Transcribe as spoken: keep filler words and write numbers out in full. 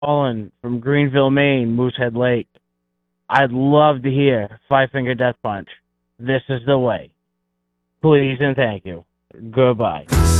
Colin from Greenville, Maine, Moosehead Lake. I'd love to hear Five Finger Death Punch. This is the way. Please and thank you. Goodbye.